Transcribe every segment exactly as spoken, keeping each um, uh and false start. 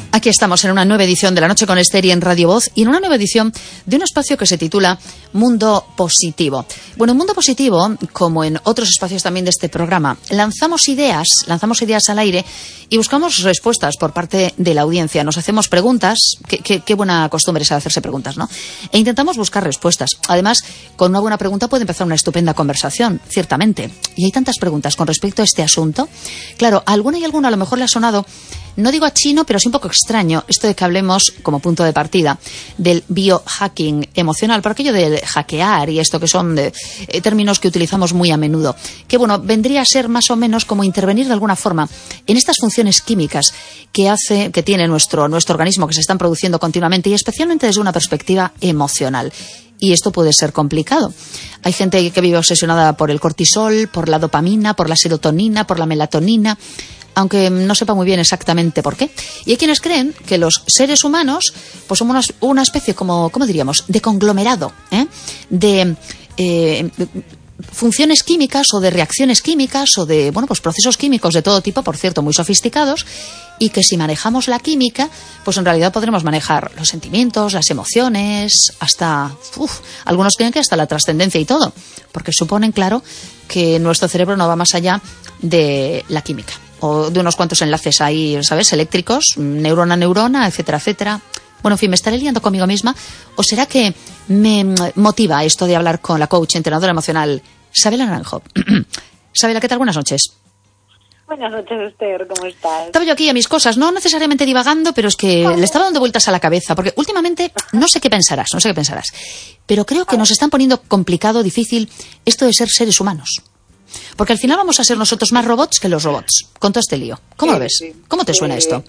Aquí estamos en una nueva edición de La Noche con Esther y en Radio Voz y en una nueva edición de un espacio que se titula Mundo Positivo. Bueno, en Mundo Positivo, como en otros espacios también de este programa, lanzamos ideas, lanzamos ideas al aire y buscamos respuestas por parte de la audiencia. Nos hacemos preguntas, qué, qué, qué buena costumbre es hacerse preguntas, ¿no? E intentamos buscar respuestas. Además, con una buena pregunta puede empezar una estupenda conversación, ciertamente. Y hay tantas preguntas con respecto a este asunto. Claro, a alguna y alguna a lo mejor le ha sonado, no digo a chino, pero sí un poco extraño esto de que hablemos, como punto de partida, del biohacking emocional, por aquello de hackear y esto que son de, eh, términos que utilizamos muy a menudo, que bueno, vendría a ser más o menos como intervenir de alguna forma en estas funciones químicas que hace, que tiene nuestro, nuestro organismo, que se están produciendo continuamente y especialmente desde una perspectiva emocional. Y esto puede ser complicado. Hay gente que vive obsesionada por el cortisol, por la dopamina, por la serotonina, por la melatonina, aunque no sepa muy bien exactamente por qué. Y hay quienes creen que los seres humanos pues somos una, una especie, como, ¿cómo diríamos?, de conglomerado, ¿eh? de eh, funciones químicas o de reacciones químicas o de, bueno, pues procesos químicos de todo tipo, por cierto, muy sofisticados, y que si manejamos la química, pues en realidad podremos manejar los sentimientos, las emociones, hasta, uf, algunos creen que hasta la trascendencia y todo, porque suponen, claro, que nuestro cerebro no va más allá de la química, o de unos cuantos enlaces ahí, ¿sabes?, eléctricos, neurona a neurona, etcétera, etcétera. Bueno, en fin, ¿me estaré liando conmigo misma? ¿O será que me motiva esto de hablar con la coach, entrenadora emocional, Sabela Naranjo? Sabela, ¿qué tal? Buenas noches. Buenas noches, Esther, ¿cómo estás? Estaba yo aquí a mis cosas, no necesariamente divagando, pero es que le estaba dando vueltas a la cabeza, porque últimamente, no sé qué pensarás, no sé qué pensarás, pero creo que nos están poniendo complicado, difícil, esto de ser seres humanos. Porque al final vamos a ser nosotros más robots que los robots, con todo este lío. ¿Cómo sí, lo ves? Sí. ¿Cómo te suena eh, esto?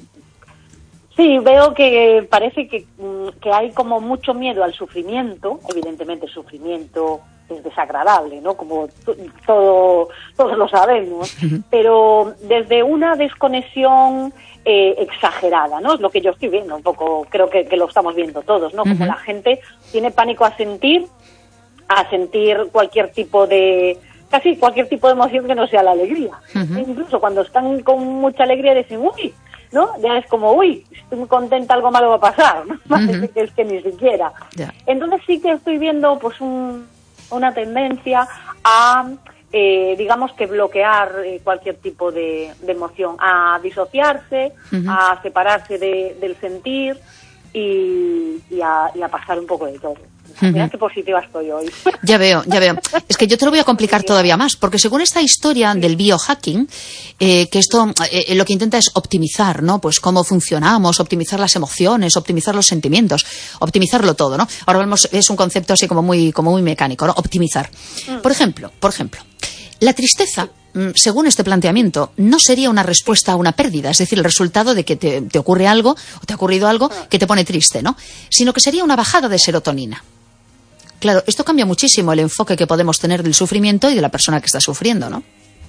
Sí, veo que parece que, que hay como mucho miedo al sufrimiento. Evidentemente el sufrimiento es desagradable, ¿no? Como t- todo, todos lo sabemos. Uh-huh. Pero desde una desconexión eh, exagerada, ¿no? Es lo que yo estoy viendo un poco, creo que, que lo estamos viendo todos, ¿no? Como uh-huh. la gente tiene pánico a sentir, a sentir cualquier tipo de... casi cualquier tipo de emoción que no sea la alegría. Uh-huh. E incluso cuando están con mucha alegría dicen, uy, ¿no? Ya es como, uy, estoy muy contenta, algo malo va a pasar, ¿no? Uh-huh. que es que ni siquiera. Yeah. Entonces sí que estoy viendo pues un, una tendencia a, eh, digamos que bloquear eh, cualquier tipo de, de emoción, a disociarse, uh-huh. a separarse de, del sentir y, y, a, y a pasar un poco de todo. Mira qué positiva estoy hoy. Ya veo, ya veo. Es que yo te lo voy a complicar todavía más, porque según esta historia del biohacking, eh, que esto eh, lo que intenta es optimizar, ¿no? Pues cómo funcionamos, optimizar las emociones, optimizar los sentimientos, optimizarlo todo, ¿no? Ahora vemos, es un concepto así como muy, como muy mecánico, ¿no? Optimizar. Por ejemplo, por ejemplo, la tristeza, según este planteamiento, no sería una respuesta a una pérdida, es decir, el resultado de que te, te ocurre algo o te ha ocurrido algo que te pone triste, ¿no? Sino que sería una bajada de serotonina. Claro, esto cambia muchísimo el enfoque que podemos tener del sufrimiento y de la persona que está sufriendo, ¿no?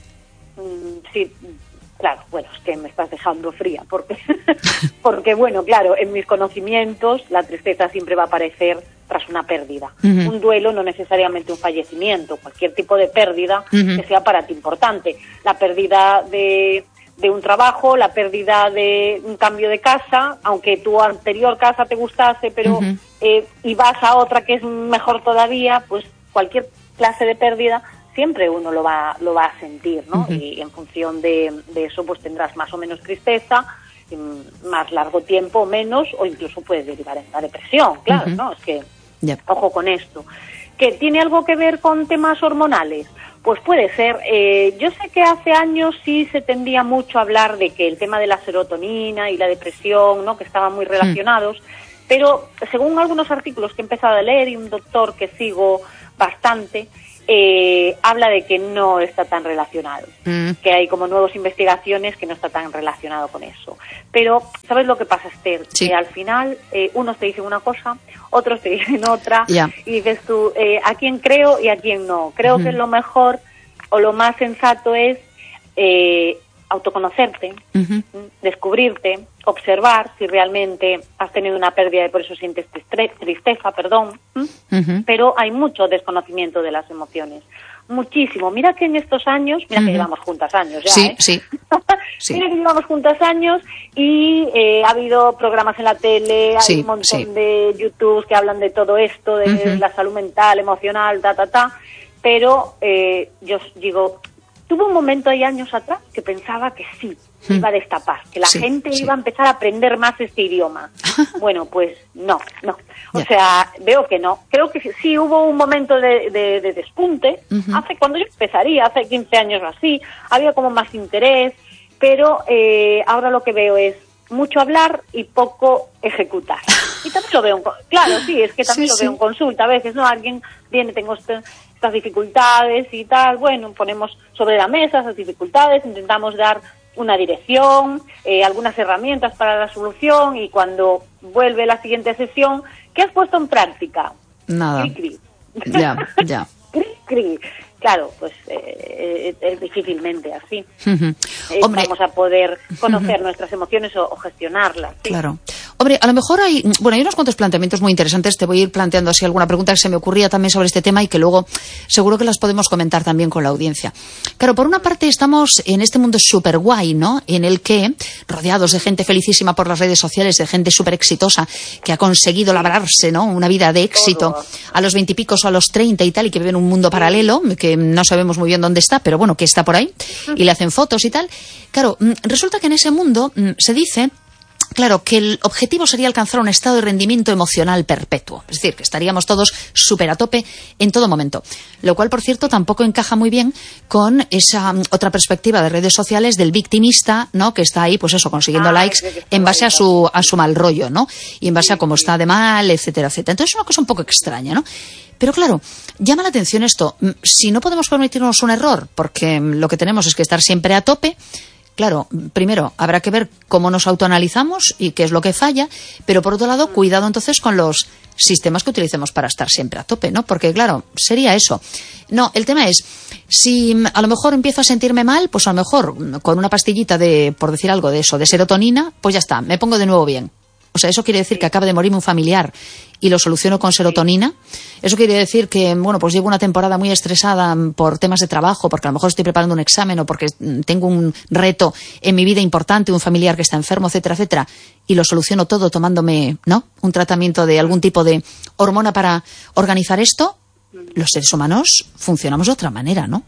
Sí, claro, bueno, es que me estás dejando fría, porque, porque bueno, claro, en mis conocimientos la tristeza siempre va a aparecer tras una pérdida. Uh-huh. Un duelo, no necesariamente un fallecimiento, cualquier tipo de pérdida uh-huh. que sea para ti importante. La pérdida de... de un trabajo, la pérdida de un cambio de casa, aunque tu anterior casa te gustase, pero uh-huh. eh, y vas a otra que es mejor todavía, pues cualquier clase de pérdida siempre uno lo va lo va a sentir, ¿no? Uh-huh. Y en función de, de eso pues tendrás más o menos tristeza, más largo tiempo o menos, o incluso puedes derivar en la depresión, claro, uh-huh. ¿no? Es que, yep. ojo con esto. ¿Que tiene algo que ver con temas hormonales? Pues puede ser. Eh, yo sé que hace años sí se tendía mucho a hablar de que el tema de la serotonina y la depresión, ¿no?, que estaban muy relacionados, mm. pero según algunos artículos que he empezado a leer y un doctor que sigo bastante, eh, habla de que no está tan relacionado, mm. que hay como nuevas investigaciones que no está tan relacionado con eso. Pero, ¿sabes lo que pasa, Esther? Sí. Que al final eh, unos te dicen una cosa, otros te dicen otra, yeah. y dices tú, eh, ¿a quién creo y a quién no? Creo uh-huh. que lo mejor o lo más sensato es eh, autoconocerte, uh-huh. descubrirte, observar si realmente has tenido una pérdida y por eso sientes tristeza, perdón, uh-huh. pero hay mucho desconocimiento de las emociones, muchísimo. Mira que en estos años, mira uh-huh. que llevamos juntas años ya, sí, ¿eh? Sí, sí. Mira que llevamos juntas años y eh, ha habido programas en la tele, hay sí, un montón sí. de YouTube que hablan de todo esto, de uh-huh. la salud mental, emocional, ta, ta, ta, pero eh, yo digo, tuve un momento ahí años atrás que pensaba que sí, uh-huh. iba a destapar, que la sí, gente sí. iba a empezar a aprender más este idioma. Bueno, pues no, no. O yeah. sea, veo que no. Creo que sí hubo un momento de, de, de despunte. Uh-huh. Hace cuando yo empezaría, hace quince años o así, había como más interés, pero eh, ahora lo que veo es mucho hablar y poco ejecutar. Y también lo veo, en, claro, sí, es que también sí, lo veo sí. en consulta. A veces, ¿no? Alguien viene, tengo este, estas dificultades y tal, bueno, ponemos sobre la mesa esas dificultades, intentamos dar una dirección, eh, algunas herramientas para la solución, y cuando vuelve la siguiente sesión, ¿qué has puesto en práctica? Nada. Cri, cri. Ya, ya. Cri, cri. Claro, pues eh, es difícilmente así. Uh-huh. eh, Hombre, vamos a poder conocer uh-huh. nuestras emociones o, o gestionarlas. ¿sí? Claro. Hombre, a lo mejor hay, bueno, hay unos cuantos planteamientos muy interesantes. Te voy a ir planteando así alguna pregunta que se me ocurría también sobre este tema y que luego seguro que las podemos comentar también con la audiencia. Claro, por una parte estamos en este mundo súper guay, ¿no? En el que, rodeados de gente felicísima por las redes sociales, de gente súper exitosa que ha conseguido labrarse, ¿no? Una vida de éxito Todo. a los veintipicos o a los treinta y tal, y que vive en un mundo paralelo, que no sabemos muy bien dónde está, pero bueno, que está por ahí, y le hacen fotos y tal. Claro, resulta que en ese mundo se dice, claro, que el objetivo sería alcanzar un estado de rendimiento emocional perpetuo. Es decir, que estaríamos todos súper a tope en todo momento. Lo cual, por cierto, tampoco encaja muy bien con esa um, otra perspectiva de redes sociales del victimista, ¿no? Que está ahí, pues eso, consiguiendo ah, likes en base a su, a su mal rollo, ¿no? Y en base sí, a cómo sí. está de mal, etcétera, etcétera. Entonces es una cosa un poco extraña, ¿no? Pero claro, llama la atención esto. Si no podemos permitirnos un error, porque lo que tenemos es que estar siempre a tope, claro, primero habrá que ver cómo nos autoanalizamos y qué es lo que falla, pero por otro lado, cuidado entonces con los sistemas que utilicemos para estar siempre a tope, ¿no? Porque claro, sería eso. No, el tema es, si a lo mejor empiezo a sentirme mal, pues a lo mejor con una pastillita de, por decir algo de eso, de serotonina, pues ya está, me pongo de nuevo bien. O sea, eso quiere decir que acaba de morirme un familiar y lo soluciono con serotonina. Eso quiere decir que, bueno, pues llevo una temporada muy estresada por temas de trabajo, porque a lo mejor estoy preparando un examen o porque tengo un reto en mi vida importante, un familiar que está enfermo, etcétera, etcétera, y lo soluciono todo tomándome, ¿no?, un tratamiento de algún tipo de hormona para organizar esto. Los seres humanos funcionamos de otra manera, ¿no?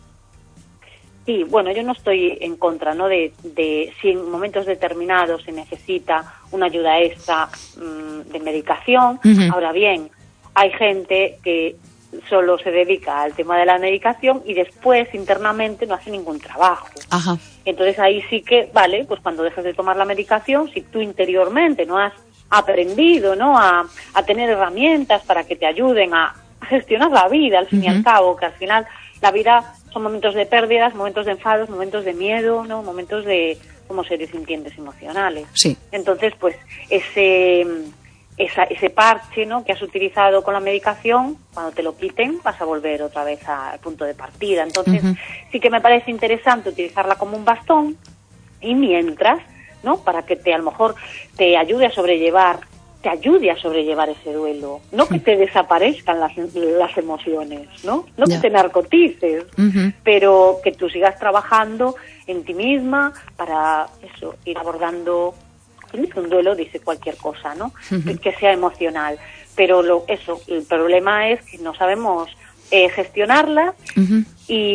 Sí, bueno, yo no estoy en contra, ¿no?, de, de si en momentos determinados se necesita una ayuda extra mmm, de medicación. Uh-huh. Ahora bien, hay gente que solo se dedica al tema de la medicación y después internamente no hace ningún trabajo. Ajá. Entonces ahí sí que, vale, pues cuando dejas de tomar la medicación, si tú interiormente no has aprendido, ¿no?, a, a tener herramientas para que te ayuden a gestionar la vida, al fin uh-huh. y al cabo, que al final la vida son momentos de pérdidas, momentos de enfados, momentos de miedo, ¿no?, momentos de como seres sintientes emocionales. Sí. Entonces, pues ese esa, ese parche, ¿no?, que has utilizado con la medicación, cuando te lo quiten vas a volver otra vez al punto de partida. Entonces, uh-huh. sí que me parece interesante utilizarla como un bastón, y mientras, ¿no?, para que te a lo mejor te ayude a sobrellevar te ayude a sobrellevar ese duelo, no que te desaparezcan las, las emociones, ¿no? No yeah. que te narcotices, uh-huh. pero que tú sigas trabajando en ti misma para eso, ir abordando un duelo, dice cualquier cosa, ¿no? Uh-huh. Que sea emocional. Pero lo, eso, el problema es que no sabemos eh, gestionarla uh-huh.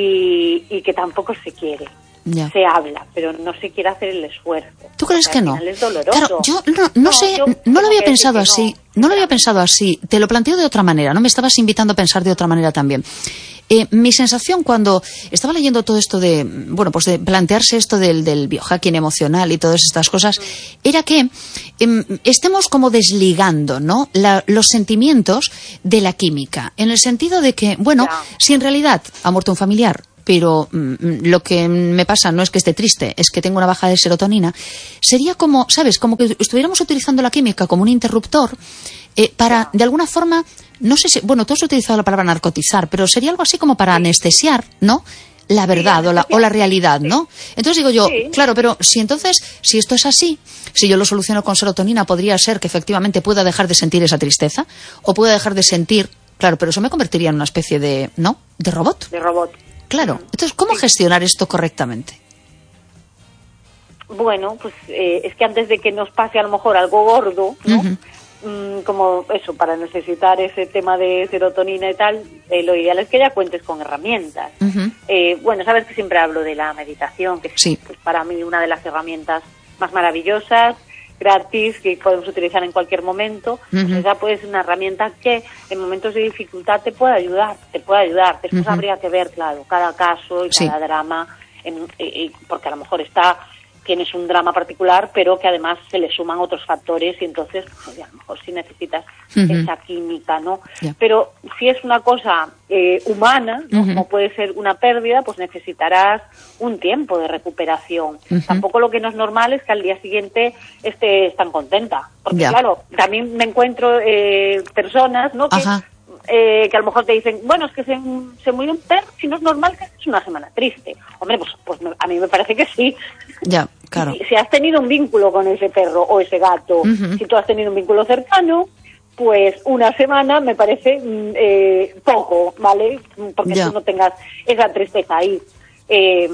y, y que tampoco se quiere. Ya. Se habla, pero no se quiere hacer el esfuerzo. ¿Tú crees que no? Es doloroso. Claro, yo no, no, no sé, yo no lo había pensado así, no. no lo había pensado así. Te lo planteo de otra manera, ¿no? Me estabas invitando a pensar de otra manera también. Eh, mi sensación cuando estaba leyendo todo esto de, bueno, pues de plantearse esto del, del biohacking emocional y todas estas cosas, era que eh, estemos como desligando, ¿no?, La, los sentimientos de la química, en el sentido de que, bueno, ya. si en realidad ha muerto un familiar, pero mm, lo que me pasa no es que esté triste, es que tengo una baja de serotonina, sería como, ¿sabes?, como que estuviéramos utilizando la química como un interruptor eh, para, de alguna forma, no sé si, bueno, tú has utilizado la palabra narcotizar, pero sería algo así como para anestesiar, ¿no?, la verdad sí, o, la, o la realidad, ¿no? Entonces digo yo, sí. claro, pero si entonces, si esto es así, si yo lo soluciono con serotonina, podría ser que efectivamente pueda dejar de sentir esa tristeza o pueda dejar de sentir claro, pero eso me convertiría en una especie de, ¿no?, de robot. De robot. Claro. Entonces, ¿cómo sí. gestionar esto correctamente? Bueno, pues eh, es que antes de que nos pase a lo mejor algo gordo, ¿no? Uh-huh. Mm, como eso, para necesitar ese tema de serotonina y tal, eh, lo ideal es que ya cuentes con herramientas. Uh-huh. Eh, bueno, sabes que siempre hablo de la meditación, que sí. es pues, para mí una de las herramientas más maravillosas, gratis, que podemos utilizar en cualquier momento. Uh-huh. Pues esa puede ser una herramienta que en momentos de dificultad te puede ayudar, te puede ayudar. Después uh-huh. habría que ver, claro, cada caso y sí. cada drama, en, eh, porque a lo mejor está... tienes un drama particular, pero que además se le suman otros factores y entonces, pues, a lo mejor sí necesitas uh-huh. esa química, ¿no? Yeah. Pero si es una cosa eh, humana, ¿no? Uh-huh. Como puede ser una pérdida, pues necesitarás un tiempo de recuperación. Uh-huh. Tampoco lo que no es normal es que al día siguiente estés tan contenta. Porque, yeah. claro, también me encuentro eh, personas, ¿no?, que... Uh-huh. Eh, que a lo mejor te dicen, bueno, es que se, se murió un perro, si no es normal que es una semana triste. Hombre, pues, pues a mí me parece que sí. Ya, claro. Si, si has tenido un vínculo con ese perro o ese gato, uh-huh. si tú has tenido un vínculo cercano, pues una semana me parece eh, poco, ¿vale? Porque ya. tú no tengas esa tristeza ahí. Eh,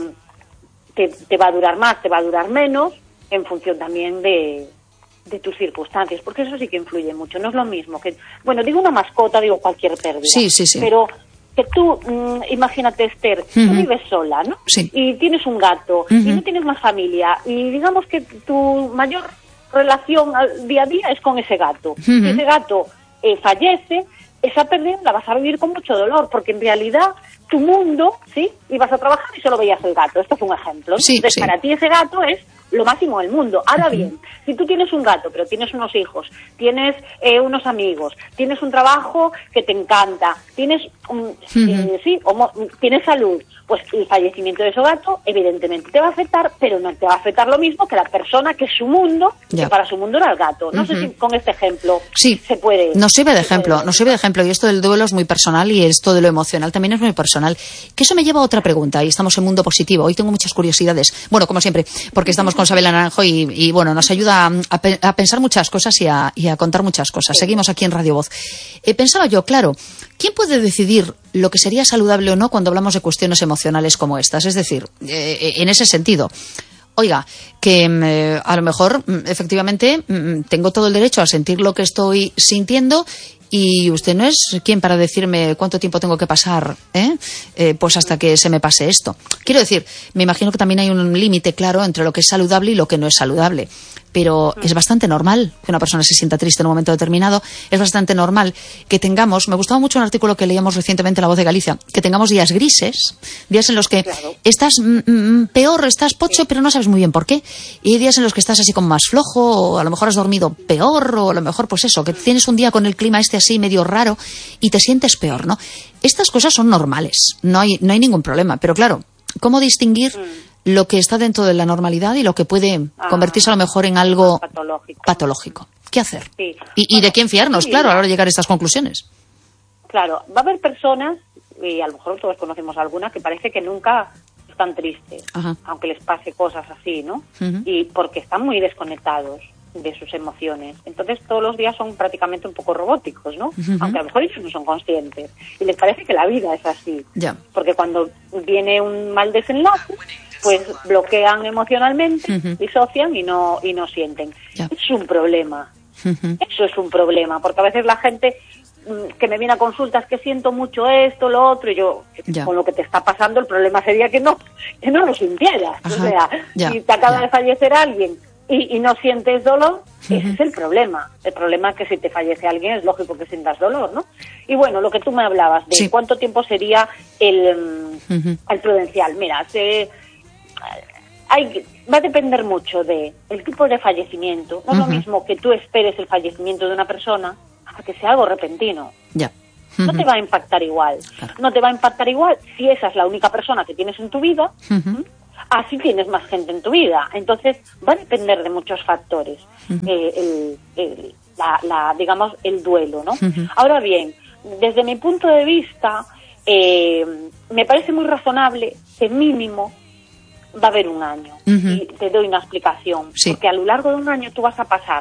te, te va a durar más, te va a durar menos, en función también de... de tus circunstancias, porque eso sí que influye mucho. No es lo mismo que, bueno, digo una mascota, digo cualquier pérdida, sí, sí, sí. pero que tú, mmm, imagínate, Esther, uh-huh. tú vives sola, ¿no? Sí. Y tienes un gato, uh-huh. y no tienes más familia, y digamos que tu mayor relación al día a día es con ese gato. Uh-huh. Si ese gato eh, fallece, esa pérdida la vas a vivir con mucho dolor, porque en realidad tu mundo, ¿sí? Ibas a trabajar y solo veías el gato. Esto es un ejemplo, ¿no? Sí, Entonces, sí. para ti ese gato es lo máximo del mundo. Ahora bien, si tú tienes un gato, pero tienes unos hijos, tienes eh, unos amigos, tienes un trabajo que te encanta, tienes un, uh-huh. eh, sí, homo, tienes salud, pues el fallecimiento de ese gato evidentemente te va a afectar, pero no te va a afectar lo mismo que la persona que su mundo, ya. que para su mundo era el gato. No uh-huh. sé si con este ejemplo sí. se puede... Nos sirve de ejemplo, nos sirve de ejemplo, y esto del duelo es muy personal y esto de lo emocional también es muy personal. Que eso me lleva a otra pregunta, y estamos en Mundo Positivo. Hoy tengo muchas curiosidades, bueno, como siempre, porque estamos con Sabela Naranjo y, y bueno, nos ayuda a, pe- a pensar muchas cosas y a, y a contar muchas cosas. Seguimos aquí en Radio Voz. Eh, pensaba yo, claro, ¿quién puede decidir lo que sería saludable o no cuando hablamos de cuestiones emocionales como estas? Es decir, eh, en ese sentido, oiga, que eh, a lo mejor efectivamente tengo todo el derecho a sentir lo que estoy sintiendo y usted no es quien para decirme cuánto tiempo tengo que pasar, ¿eh? Eh, pues hasta que se me pase esto. Quiero decir, me imagino que también hay un límite claro entre lo que es saludable y lo que no es saludable. Pero es bastante normal que una persona se sienta triste en un momento determinado. Es bastante normal que tengamos, me gustaba mucho un artículo que leíamos recientemente en La Voz de Galicia, que tengamos días grises, días en los que claro. estás mm, peor, estás pocho, sí. pero no sabes muy bien por qué. Y hay días en los que estás así como más flojo, o a lo mejor has dormido peor, o a lo mejor pues eso, que tienes un día con el clima este así medio raro y te sientes peor, ¿no? Estas cosas son normales, no hay, no hay ningún problema. Pero claro, ¿cómo distinguir mm. lo que está dentro de la normalidad y lo que puede ah, convertirse a lo mejor en algo patológico? patológico. ¿Qué hacer? Sí. Y, bueno, y de quién fiarnos, sí, claro, a la hora de llegar a estas conclusiones. Claro, va a haber personas, y a lo mejor todos conocemos algunas, que parece que nunca están tristes, Ajá. aunque les pase cosas así, ¿no? Uh-huh. Y porque están muy desconectados de sus emociones. Entonces todos los días son prácticamente un poco robóticos, ¿no? Uh-huh. Aunque a lo mejor ellos no son conscientes. Y les parece que la vida es así. Yeah. Porque cuando viene un mal desenlace, pues bloquean emocionalmente, uh-huh. disocian y no y no sienten. Yeah. Es un problema. Uh-huh. Eso es un problema, porque a veces la gente que me viene a consultas que siento mucho esto, lo otro, y yo, yeah. con lo que te está pasando, el problema sería que no, que no lo sintieras. Uh-huh. O sea, yeah. si te acaba yeah. de fallecer alguien y, y no sientes dolor, uh-huh. ese es el problema. El problema es que si te fallece alguien es lógico que sientas dolor, ¿no? Y bueno, lo que tú me hablabas de sí. cuánto tiempo sería el, uh-huh. el prudencial. Mira, se, hay, va a depender mucho de el tipo de fallecimiento. No es uh-huh. lo mismo que tú esperes el fallecimiento de una persona a que sea algo repentino. Ya. Yeah. Uh-huh. No te va a impactar igual. Claro. No te va a impactar igual si esa es la única persona que tienes en tu vida. Uh-huh. Así tienes más gente en tu vida. Entonces va a depender de muchos factores. Uh-huh. eh, el, el, la, la, digamos, el duelo, ¿no? Uh-huh. Ahora bien, desde mi punto de vista, eh, me parece muy razonable que mínimo va a haber un año. Uh-huh. Y te doy una explicación. Sí. Porque a lo largo de un año tú vas a pasar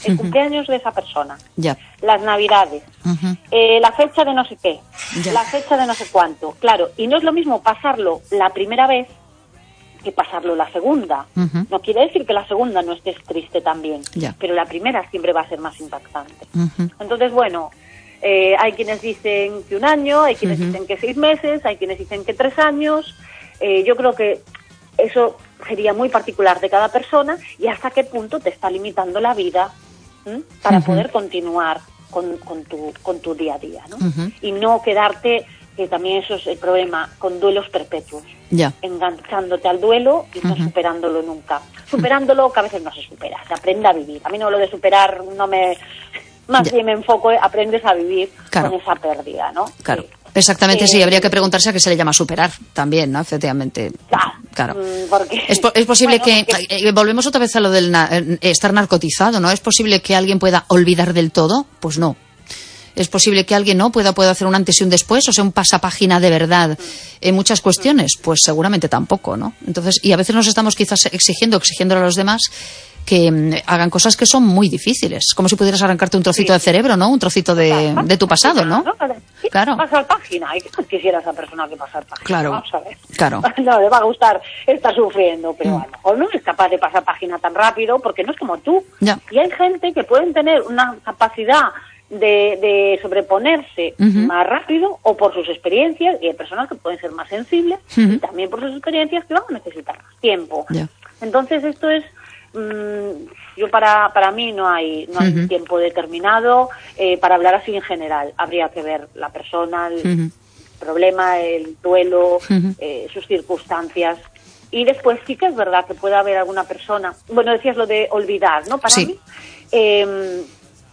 el uh-huh. cumpleaños de esa persona, ya. las navidades, uh-huh. eh, la fecha de no sé qué, ya. la fecha de no sé cuánto. Claro, y no es lo mismo pasarlo la primera vez que pasarlo la segunda. Uh-huh. No quiere decir que la segunda no estés triste también, ya. pero la primera siempre va a ser más impactante. Uh-huh. Entonces, bueno, eh, hay quienes dicen que un año, hay quienes uh-huh. dicen que seis meses, hay quienes dicen que tres años. Eh, yo creo que eso sería muy particular de cada persona y hasta qué punto te está limitando la vida ¿m? para uh-huh. poder continuar con, con, tu, con tu día a día, ¿no? Uh-huh. Y no quedarte, que también eso es el problema, con duelos perpetuos. Ya. Enganchándote al duelo y no uh-huh. superándolo nunca. Superándolo que a veces no se supera, se aprende a vivir. A mí no lo de superar no me... Más ya. bien me enfoco, aprendes a vivir claro. con esa pérdida, ¿no? Claro. Sí. Exactamente, eh, sí, habría que preguntarse a qué se le llama superar también, ¿no? Efectivamente. Claro. claro. Porque, es, po- es posible bueno, que, porque... eh, volvemos otra vez a lo del na- eh, estar narcotizado, ¿no? ¿Es posible que alguien pueda olvidar del todo? Pues no. Es posible que alguien no pueda, pueda hacer un antes y un después, o sea, un pasapágina de verdad en muchas cuestiones, pues seguramente tampoco, ¿no? Entonces, y a veces nos estamos quizás exigiendo, exigiéndole a los demás que mm, hagan cosas que son muy difíciles, como si pudieras arrancarte un trocito sí. de cerebro, ¿no? Un trocito de, de tu pasado, ¿no? Sí, claro. Pasar página, y que quisiera esa persona que pasar página. Claro. Vamos a ver. Claro. No, le va a gustar, está sufriendo, pero mm. a lo mejor no es capaz de pasar página tan rápido, porque no es como tú. Ya. Y hay gente que pueden tener una capacidad de, de sobreponerse uh-huh. más rápido o por sus experiencias, y hay personas que pueden ser más sensibles uh-huh. y también por sus experiencias que van a necesitar más tiempo. Yeah. Entonces esto es mmm, yo para para mí no hay no hay uh-huh. un tiempo determinado eh, para hablar así en general. Habría que ver la persona, el uh-huh. problema, el duelo, uh-huh. eh, sus circunstancias. Y después sí que es verdad que puede haber alguna persona, bueno, decías lo de olvidar, ¿no? Para sí. mí eh,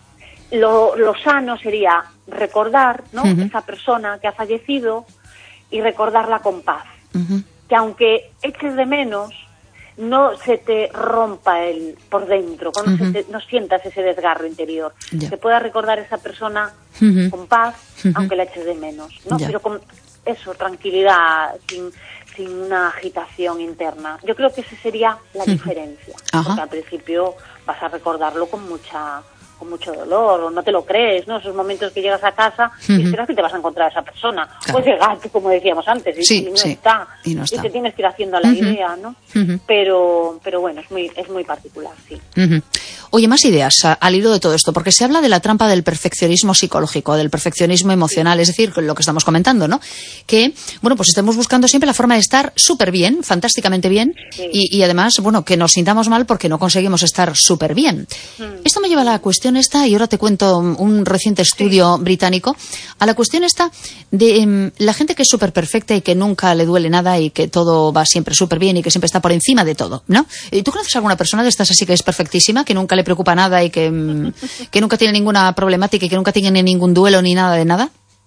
Lo, lo sano sería recordar, ¿no? Uh-huh. esa persona que ha fallecido y recordarla con paz. Uh-huh. Que aunque eches de menos, no se te rompa el por dentro, uh-huh. se te, no sientas ese desgarro interior. Yeah. Que puedas recordar a esa persona uh-huh. con paz, uh-huh. aunque la eches de menos, ¿no? Yeah. Pero con eso, tranquilidad, sin, sin una agitación interna. Yo creo que esa sería la uh-huh. diferencia. Uh-huh. Porque al principio vas a recordarlo con mucha... con mucho dolor, o no te lo crees, ¿no? Esos momentos que llegas a casa uh-huh. y esperas que te vas a encontrar a esa persona. Claro. Puedes llegar, como decíamos antes, y, sí, y, no sí. está, y no está. Y te tienes que ir haciendo a la uh-huh. idea, ¿no? Uh-huh. Pero pero bueno, es muy es muy particular, sí. Uh-huh. Oye, más ideas al hilo de todo esto, porque se habla de la trampa del perfeccionismo psicológico, del perfeccionismo emocional, sí. es decir, lo que estamos comentando, ¿no? Que, bueno, pues estamos buscando siempre la forma de estar súper bien, fantásticamente bien, sí. y, y además, bueno, que nos sintamos mal porque no conseguimos estar súper bien. Uh-huh. Esto me lleva a la cuestión esta, y ahora te cuento un reciente estudio sí. británico, a la cuestión esta de um, la gente que es súper perfecta y que nunca le duele nada y que todo va siempre súper bien y que siempre está por encima de todo, ¿no? ¿Tú conoces alguna persona de estas así que es perfectísima, que nunca le preocupa nada y que, um, que nunca tiene ninguna problemática y que nunca tiene ningún duelo ni nada de nada?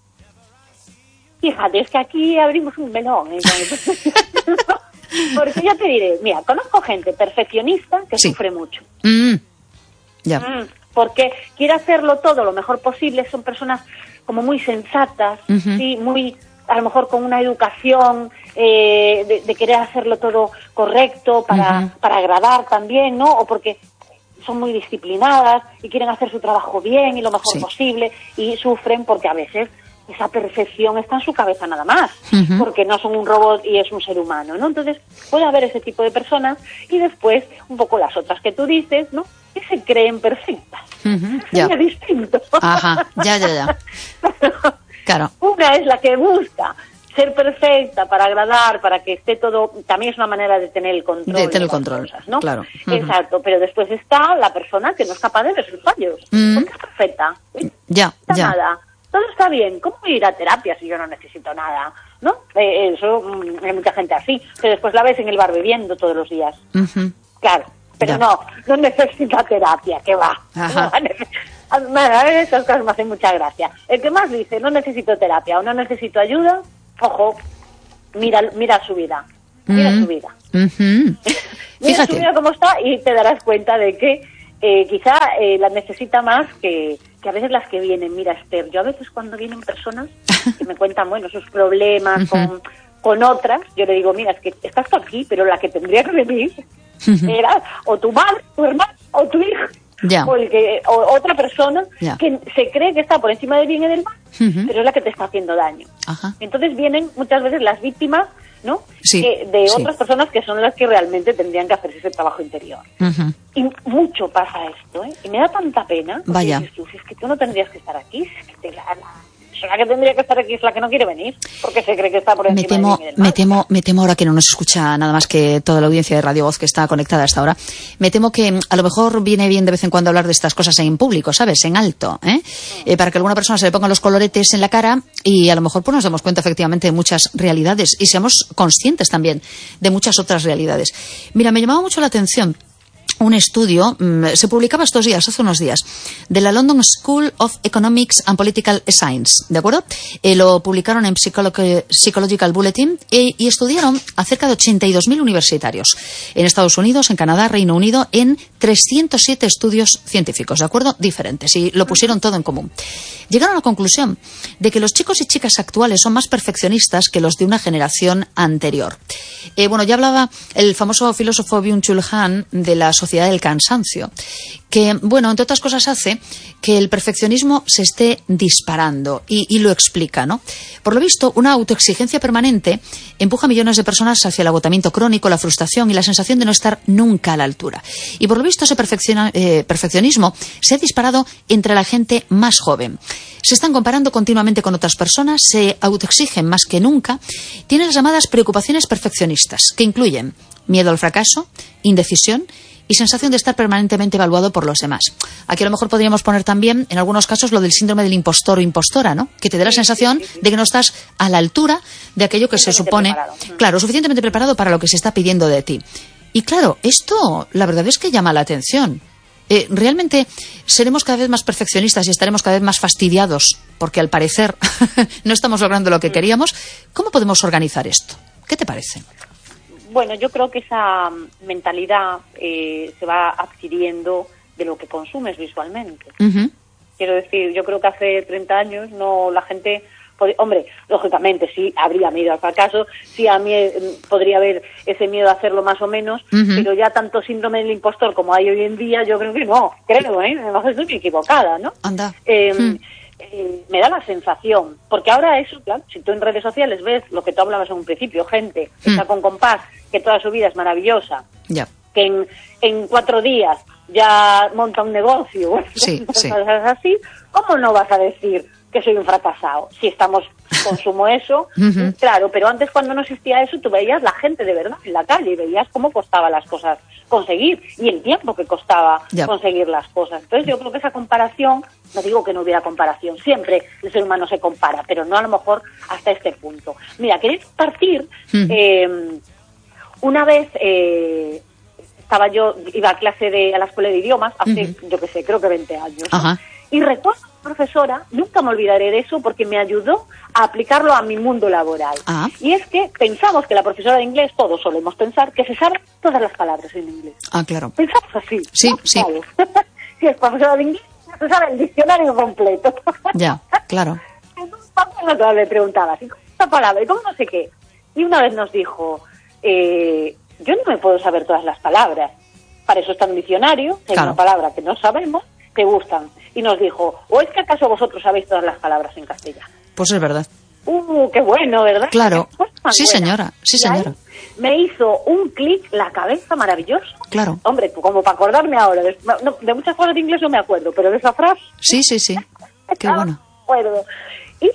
Fíjate, es que aquí abrimos un melón. ¿eh? Porque ya te diré, mira, conozco gente perfeccionista que sí. sufre mucho. Mm. Ya. Mm. Porque quiere hacerlo todo lo mejor posible, son personas como muy sensatas, uh-huh. sí, muy a lo mejor con una educación eh, de, de querer hacerlo todo correcto para, uh-huh. para agradar también, ¿no? O porque son muy disciplinadas y quieren hacer su trabajo bien y lo mejor sí. posible y sufren porque a veces esa perfección está en su cabeza nada más, uh-huh. porque no son un robot y es un ser humano, ¿no? Entonces puede haber ese tipo de personas y después un poco las otras que tú dices, ¿no? Que se creen perfectas. Uh-huh. Ya. Es distinto. Ajá, ya, ya, ya. Claro. Una es la que busca ser perfecta para agradar, para que esté todo... También es una manera de tener el control. De tener el control, cosas, ¿no? Claro. Uh-huh. Exacto, pero después está la persona que no es capaz de ver sus fallos. Uh-huh. Porque es perfecta. Ya, no está ya. nada. Todo está bien. ¿Cómo ir a terapia si yo no necesito nada? ¿No? Eh, eso, mm, hay mucha gente así. Pero después la ves en el bar bebiendo todos los días. Uh-huh. Claro. Pero ya. no, no necesita terapia, que va. Ajá. No, a ver, esas cosas me hacen mucha gracia. El que más dice, no necesito terapia o no necesito ayuda, ojo, mira mira su vida. Mira mm. su vida. Uh-huh. Mira Fíjate. su vida cómo está y te darás cuenta de que eh, quizá eh, la necesita más que, que a veces las que vienen. Mira, Esther, yo a veces cuando vienen personas que me cuentan, bueno, sus problemas uh-huh. con, con otras, yo le digo, mira, es que estás tú aquí, pero la que tendría que venir era o tu madre, tu hermano o tu hijo. Ya. o, el que, o otra persona Ya. que se cree que está por encima del bien y del mal, Uh-huh. pero es la que te está haciendo daño. Ajá. Entonces vienen muchas veces las víctimas, ¿no? Sí, Eh, de sí. otras personas que son las que realmente tendrían que hacerse ese trabajo interior. Uh-huh. Y mucho pasa esto, ¿eh? Y me da tanta pena. porque Vaya. dices tú, si es que tú no tendrías que estar aquí, si es que te la, la persona que tendría que estar aquí es la que no quiere venir, porque se cree que está por Me encima temo, del bien y del mal. me temo, me temo ahora que no nos escucha nada más que toda la audiencia de Radio Voz que está conectada hasta ahora. Me temo que a lo mejor viene bien de vez en cuando hablar de estas cosas en público, ¿sabes? En alto, ¿eh? Eh, para que alguna persona se le pongan los coloretes en la cara y a lo mejor pues nos demos cuenta efectivamente de muchas realidades y seamos conscientes también de muchas otras realidades. Mira, me llamaba mucho la atención un estudio, mmm, se publicaba estos días, hace unos días, de la London School of Economics and Political Science, ¿de acuerdo? Eh, lo publicaron en Psycholo- Psychological Bulletin eh, y estudiaron a cerca de ochenta y dos mil universitarios en Estados Unidos, en Canadá, Reino Unido, en trescientos siete estudios científicos, ¿de acuerdo? Diferentes, y lo pusieron todo en común. Llegaron a la conclusión de que los chicos y chicas actuales son más perfeccionistas que los de una generación anterior. Eh, bueno, ya hablaba el famoso filósofo Byung-Chul Han de la sociedad del cansancio, que, bueno, entre otras cosas hace que el perfeccionismo se esté disparando y, y lo explica, ¿no? Por lo visto, una autoexigencia permanente empuja a millones de personas hacia el agotamiento crónico, la frustración y la sensación de no estar nunca a la altura. Y por lo visto, ese perfecciona, eh, perfeccionismo se ha disparado entre la gente más joven. Se están comparando continuamente con otras personas, se autoexigen más que nunca, tienen las llamadas preocupaciones perfeccionistas, que incluyen miedo al fracaso, indecisión y sensación de estar permanentemente evaluado por los demás. Aquí a lo mejor podríamos poner también, en algunos casos, lo del síndrome del impostor o impostora, ¿no? Que te dé la sensación sí, sí, sí. de que no estás a la altura de aquello que se supone, preparado. claro, suficientemente preparado para lo que se está pidiendo de ti. Y claro, esto la verdad es que llama la atención. Eh, ¿Realmente seremos cada vez más perfeccionistas y estaremos cada vez más fastidiados porque al parecer no estamos logrando lo que queríamos? ¿Cómo podemos organizar esto? ¿Qué te parece? Bueno, yo creo que esa mentalidad eh, se va adquiriendo de lo que consumes visualmente. Uh-huh. Quiero decir, yo creo que hace treinta años no la gente... pod- Hombre, lógicamente sí habría miedo al fracaso, sí a mí eh, podría haber ese miedo a hacerlo más o menos, Ujú. pero ya tanto síndrome del impostor como hay hoy en día, yo creo que no, creo, ¿eh? A lo mejor estoy equivocada, ¿no? Anda. Eh, Hmm. eh, me da la sensación, porque ahora eso, claro, si tú en redes sociales ves lo que tú hablabas en un principio, gente que Hmm. está con compás, que toda su vida es maravillosa, Ya. que en, en cuatro días ya monta un negocio, Sí, sí. cosas así, ¿cómo no vas a decir que soy un fracasado? Si estamos, consumo eso, Ujú. claro, pero antes cuando no existía eso, tú veías la gente de verdad en la calle y veías cómo costaba las cosas conseguir y el tiempo que costaba Ya. conseguir las cosas. Entonces yo creo que esa comparación, no digo que no hubiera comparación, siempre el ser humano se compara, pero no a lo mejor hasta este punto. Mira, quería partir, Ujú. eh, una vez... Eh, estaba yo, iba a clase de, a la escuela de idiomas hace, Ujú. yo que sé, creo que veinte años. ¿no? Ajá. Y recuerdo a la profesora, nunca me olvidaré de eso porque me ayudó a aplicarlo a mi mundo laboral. Ah. Y es que pensamos que la profesora de inglés, todos solemos pensar que se saben todas las palabras en inglés. Ah, claro. Pensamos así. Sí, ¿no? sí. Claro. Si es profesora de inglés, se sabe el diccionario completo. Ya, claro. Entonces, nosotros le preguntaba, ¿y cómo esta palabra? ¿Y cómo no sé qué? Y una vez nos dijo, eh, yo no me puedo saber todas las palabras. Para eso está un diccionario, si hay Claro. una palabra que no sabemos, te gustan. Y nos dijo, ¿o es que acaso vosotros sabéis todas las palabras en castellano? Pues es verdad. ¡Uh, qué bueno, ¿verdad? Claro. Qué cosa más Sí, buena. señora, sí, Y ahí señora. me hizo un clic la cabeza maravilloso. Claro. Hombre, como para acordarme ahora, de, no, de muchas cosas de inglés no me acuerdo, pero de esa frase... Sí, sí, sí. Qué Ah, bueno. acuerdo. Y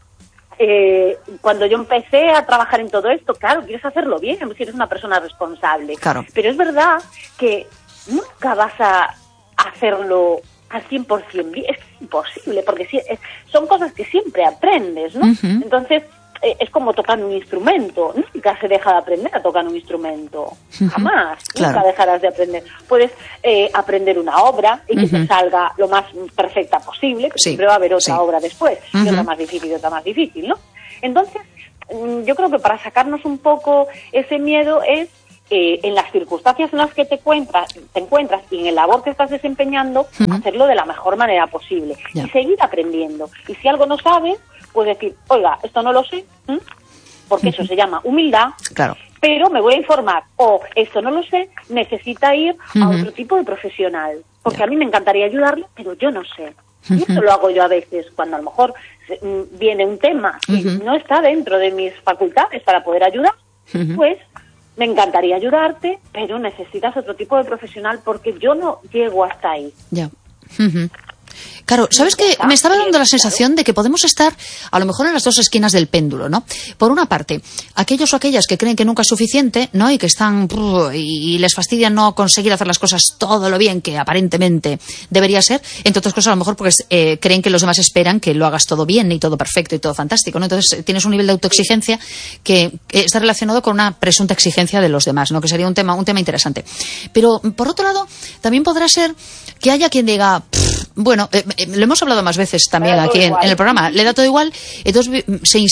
eh, cuando yo empecé a trabajar en todo esto, claro, quieres hacerlo bien, si eres una persona responsable. Claro. Pero es verdad que nunca vas a hacerlo al cien por ciento bien. Es imposible, porque si, es, son cosas que siempre aprendes, ¿no? Ujú. Entonces, eh, es como tocar un instrumento. Nunca se deja de aprender a tocar un instrumento. Ujú. Jamás. Claro. Nunca dejarás de aprender. Puedes eh, aprender una obra y que Ujú. te salga lo más perfecta posible, pero Sí, siempre va a haber otra sí. obra después, Ujú. y otra más difícil y otra más difícil, ¿no? Entonces, mm, yo creo que para sacarnos un poco ese miedo es eh, en las circunstancias en las que te encuentras, te encuentras y en el labor que estás desempeñando, Ujú. hacerlo de la mejor manera posible Ya. y seguir aprendiendo. Y si algo no sabes, pues decir, oiga, esto no lo sé, ¿m? Porque eso se llama humildad, Claro. pero me voy a informar, o esto no lo sé, necesita ir a Ujú. otro tipo de profesional. porque ya. a mí me encantaría ayudarle, pero yo no sé. Y uh-huh. eso lo hago yo a veces, cuando a lo mejor viene un tema que uh-huh. no está dentro de mis facultades para poder ayudar, uh-huh. pues me encantaría ayudarte, pero necesitas otro tipo de profesional porque yo no llego hasta ahí. Ya. Uh-huh. Claro, ¿sabes qué? Me estaba dando la sensación de que podemos estar a lo mejor en las dos esquinas del péndulo, ¿no? Por una parte, aquellos o aquellas que creen que nunca es suficiente, ¿no? Y que están y les fastidia no conseguir hacer las cosas todo lo bien que aparentemente debería ser, entre otras cosas a lo mejor porque eh, creen que los demás esperan que lo hagas todo bien y todo perfecto y todo fantástico, ¿no? Entonces tienes un nivel de autoexigencia que está relacionado con una presunta exigencia de los demás, ¿no? Que sería un tema, un tema interesante. Pero, por otro lado, también podrá ser que haya quien diga, bueno, eh, eh, lo hemos hablado más veces también aquí en, en el programa, le da todo igual, entonces se,